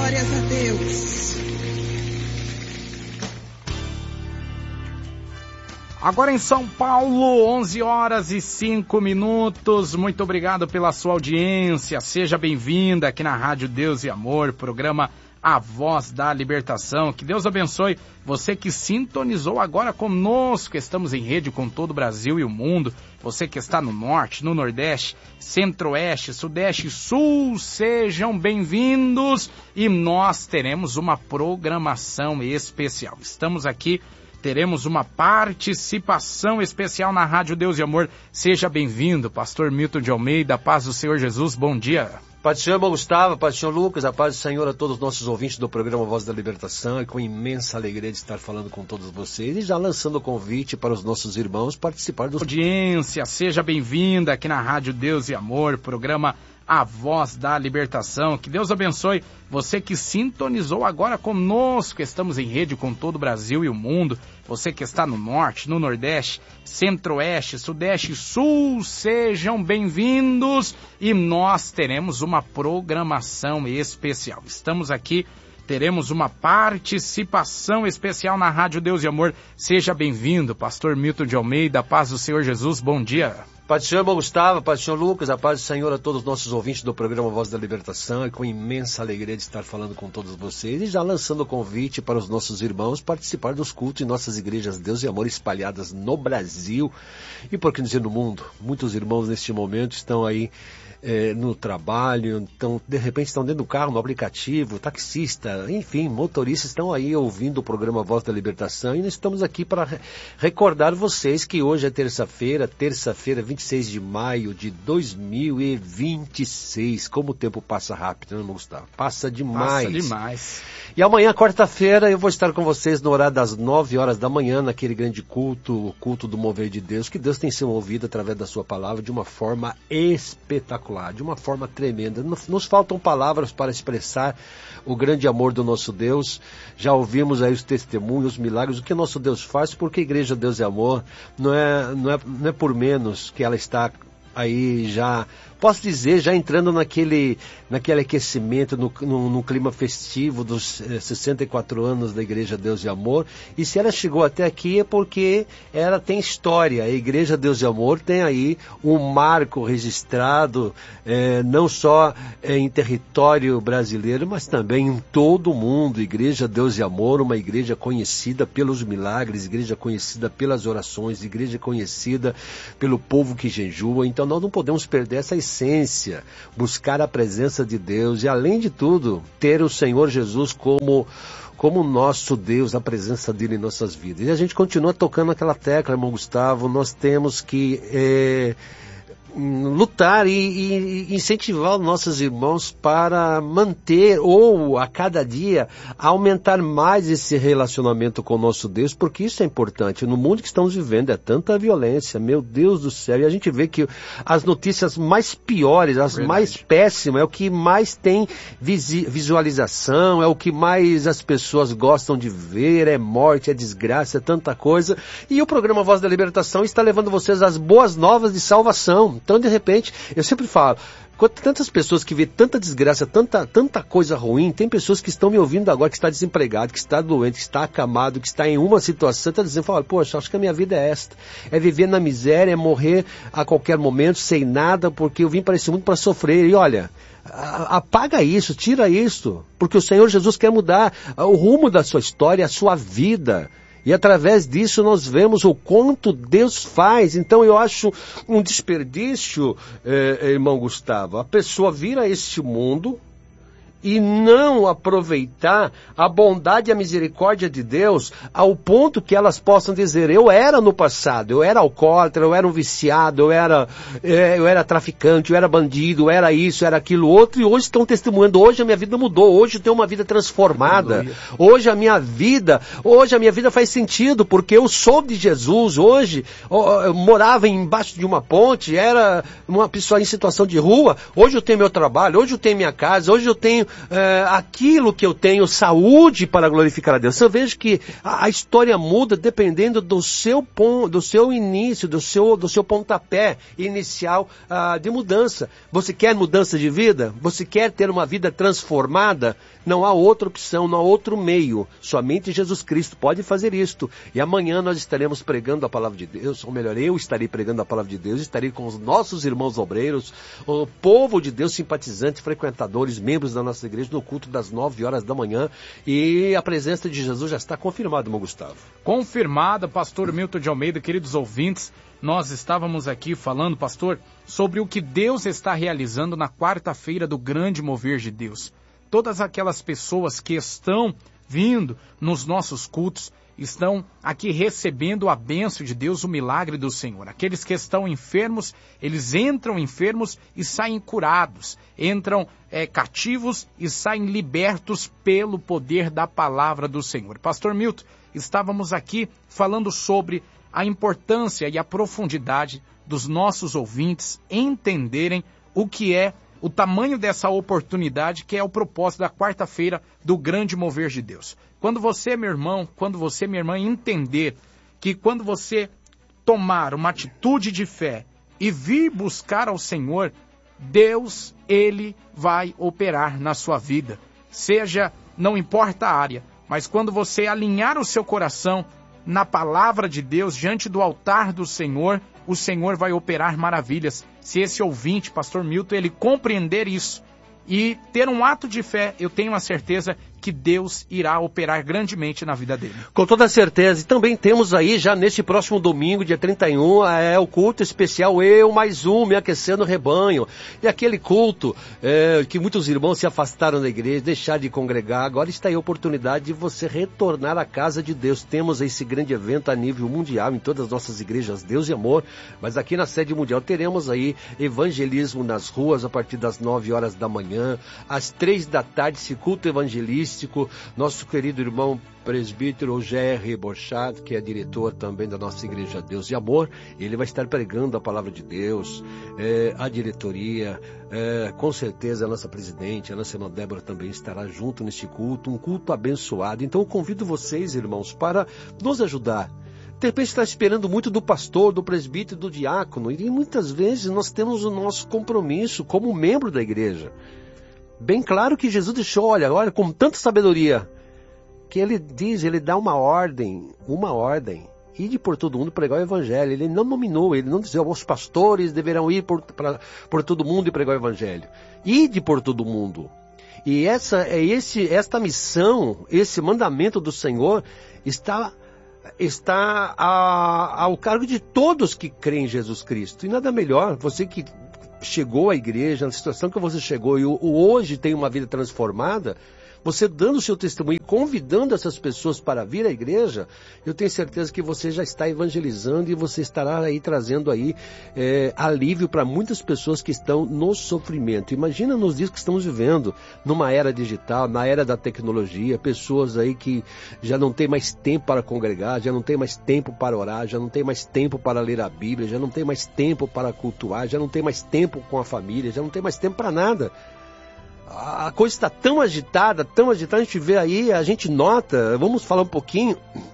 Glórias a Deus. Agora em São Paulo, 11 horas e 5 minutos. Muito obrigado pela sua audiência. Seja bem-vinda aqui na Rádio Deus e Amor, programa A Voz da Libertação. Que Deus abençoe você que sintonizou agora conosco. Estamos em rede com todo o Brasil e o mundo. Você que está no Norte, no Nordeste, Centro-Oeste, Sudeste e Sul, sejam bem-vindos. E nós teremos uma programação especial. Estamos aqui. Teremos uma participação especial na Rádio Deus e Amor. Seja bem-vindo, pastor Milton de Almeida, paz do Senhor Jesus, bom dia. Paz do Senhor, irmão Gustavo, paz do Senhor Lucas, a paz do Senhor a todos os nossos ouvintes do programa Voz da Libertação. É com imensa alegria de estar falando com todos vocês e já lançando o convite para os nossos irmãos participar do... Audiência, seja bem-vinda aqui na Rádio Deus e Amor, programa A Voz da Libertação. Que Deus abençoe você que sintonizou agora conosco. Estamos em rede com todo o Brasil e o mundo. Você que está no Norte, no Nordeste, Centro-Oeste, Sudeste e Sul, sejam bem-vindos. E nós teremos uma programação especial. Estamos aqui, teremos uma participação especial na Rádio Deus e Amor. Seja bem-vindo, pastor Milton de Almeida, paz do Senhor Jesus, bom dia. Paz do Senhor, irmão Gustavo, paz do Senhor Lucas, a paz do Senhor a todos os nossos ouvintes do programa Voz da Libertação. É com imensa alegria de estar falando com todos vocês e já lançando o convite para os nossos irmãos participar dos cultos em nossas igrejas Deus e Amor espalhadas no Brasil e, por que dizer, no mundo. Muitos irmãos neste momento estão aí no trabalho, então, de repente estão dentro do carro, no aplicativo, taxista, enfim, motoristas estão aí ouvindo o programa Voz da Libertação e nós estamos aqui para recordar vocês que hoje é terça-feira, 26 de maio de 2026. Como o tempo passa rápido, né, Gustavo? Passa demais. Passa demais. E amanhã, quarta-feira, eu vou estar com vocês no horário das 9 horas da manhã, naquele grande culto, o culto do mover de Deus, que Deus tem sido ouvido através da sua palavra de uma forma espetacular, de uma forma tremenda. Nos faltam palavras para expressar o grande amor do nosso Deus. Já ouvimos aí os testemunhos, os milagres, o que nosso Deus faz, porque a Igreja Deus e Amor não é por menos que ela está aí já, posso dizer, já entrando naquele aquecimento, no clima festivo dos 64 anos da Igreja Deus e Amor. E se ela chegou até aqui é porque ela tem história. A Igreja Deus e Amor tem aí um marco registrado, não só em território brasileiro, mas também em todo o mundo. Igreja Deus e Amor, uma igreja conhecida pelos milagres, igreja conhecida pelas orações, igreja conhecida pelo povo que jejua. Então nós não podemos perder essa essência, buscar a presença de Deus e, além de tudo, ter o Senhor Jesus como nosso Deus, a presença dele em nossas vidas. E a gente continua tocando aquela tecla, irmão Gustavo, nós temos que lutar e incentivar os nossos irmãos para manter ou a cada dia aumentar mais esse relacionamento com o nosso Deus, porque isso é importante. No mundo que estamos vivendo é tanta violência, meu Deus do céu, e a gente vê que as notícias mais piores, as mais péssimas, é o que mais tem visualização, é o que mais as pessoas gostam de ver, é morte, é desgraça, é tanta coisa, e o programa Voz da Libertação está levando vocês às boas novas de salvação. Então, de repente, eu sempre falo, tantas pessoas que vê tanta desgraça, tanta coisa ruim, tem pessoas que estão me ouvindo agora, que está desempregado, que está doente, que está acamado, que está em uma situação, está dizendo, poxa, acho que a minha vida é esta, é viver na miséria, é morrer a qualquer momento, sem nada, porque eu vim para esse mundo para sofrer. E olha, apaga isso, tira isso, porque o Senhor Jesus quer mudar o rumo da sua história, a sua vida. E através disso nós vemos o quanto Deus faz. Então eu acho um desperdício, irmão Gustavo, a pessoa vir a este mundo e não aproveitar a bondade e a misericórdia de Deus ao ponto que elas possam dizer, eu era no passado, eu era alcoólatra, eu era um viciado, eu era traficante, eu era bandido, eu era isso, eu era aquilo outro, e hoje estão testemunhando, hoje a minha vida mudou, hoje eu tenho uma vida transformada, hoje a minha vida faz sentido, porque eu sou de Jesus, hoje eu morava embaixo de uma ponte, era uma pessoa em situação de rua, hoje eu tenho meu trabalho, hoje eu tenho minha casa, hoje eu tenho aquilo que eu tenho, saúde para glorificar a Deus. Eu vejo que a história muda dependendo do seu início, do seu pontapé inicial de mudança. Você quer mudança de vida? Você quer ter uma vida transformada? Não há outra opção, não há outro meio. Somente Jesus Cristo pode fazer isto. E amanhã nós estaremos pregando a palavra de Deus, ou melhor, eu estarei pregando a palavra de Deus, estarei com os nossos irmãos obreiros, o povo de Deus, simpatizantes, frequentadores, membros da nossa igreja, no culto das 9 horas da manhã. E a presença de Jesus já está confirmada, meu Gustavo. Confirmada, pastor Milton de Almeida, queridos ouvintes. Nós estávamos aqui falando, pastor, sobre o que Deus está realizando na quarta-feira do grande mover de Deus. Todas aquelas pessoas que estão vindo nos nossos cultos, estão aqui recebendo a bênção de Deus, o milagre do Senhor. Aqueles que estão enfermos, eles entram enfermos e saem curados. Entram cativos e saem libertos pelo poder da palavra do Senhor. Pastor Milton, estávamos aqui falando sobre a importância e a profundidade dos nossos ouvintes entenderem o que é o tamanho dessa oportunidade, que é o propósito da quarta-feira do grande mover de Deus. Quando você, meu irmão, quando você, minha irmã, entender que quando você tomar uma atitude de fé e vir buscar ao Senhor, Deus, Ele vai operar na sua vida. Seja, não importa a área, mas quando você alinhar o seu coração na palavra de Deus, diante do altar do Senhor, o Senhor vai operar maravilhas. Se esse ouvinte, pastor Milton, ele compreender isso e ter um ato de fé, eu tenho a certeza que Deus irá operar grandemente na vida dele. Com toda certeza. E também temos aí, já neste próximo domingo, dia 31, o culto especial Eu Mais Um, Me Aquecendo o Rebanho. E aquele culto que muitos irmãos se afastaram da igreja, deixaram de congregar. Agora está aí a oportunidade de você retornar à casa de Deus. Temos esse grande evento a nível mundial, em todas as nossas igrejas, Deus e Amor. Mas aqui na sede mundial teremos aí evangelismo nas ruas a partir das 9 horas da manhã. Às 3 da tarde, esse culto evangelístico. Nosso querido irmão presbítero G.R. Borchardt, que é diretor também da nossa igreja Deus e Amor, ele vai estar pregando a palavra de Deus, a diretoria, com certeza a nossa presidente, a nossa irmã Débora também estará junto neste culto, um culto abençoado. Então eu convido vocês, irmãos, para nos ajudar. De repente está esperando muito do pastor, do presbítero, do diácono, e muitas vezes nós temos o nosso compromisso como membro da igreja. Bem claro que Jesus deixou, olha, com tanta sabedoria, que ele dá uma ordem, ide por todo mundo pregar o evangelho. Ele não nominou, ele não disse, os pastores deverão ir por todo mundo e pregar o evangelho. Ide por todo mundo. E esta missão, esse mandamento do Senhor está ao cargo de todos que creem em Jesus Cristo. E nada melhor, você que chegou à igreja, na situação que você chegou e hoje tem uma vida transformada, você dando o seu testemunho e convidando essas pessoas para vir à igreja, eu tenho certeza que você já está evangelizando e você estará aí trazendo aí alívio para muitas pessoas que estão no sofrimento. Imagina nos dias que estamos vivendo, numa era digital, na era da tecnologia, pessoas aí que já não tem mais tempo para congregar, já não tem mais tempo para orar, já não tem mais tempo para ler a Bíblia, já não tem mais tempo para cultuar, já não tem mais tempo com a família, já não tem mais tempo para nada. A coisa está tão agitada, a gente vê aí, a gente nota, vamos falar um pouquinho